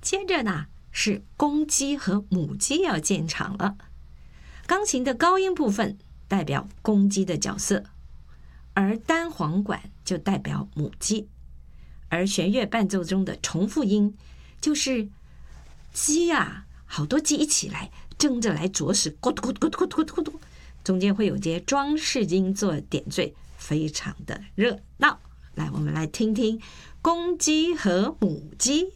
接着呢是公鸡和母鸡要进场了。钢琴的高音部分代表公鸡的角色，而单簧管就代表母鸡，而弦乐伴奏中的重复音就是鸡啊，好多鸡一起来争着来啄食，咕嘟咕嘟咕嘟咕嘟咕嘟，中间会有些装饰音做点缀，非常的热闹。来，我们来听听公鸡和母鸡。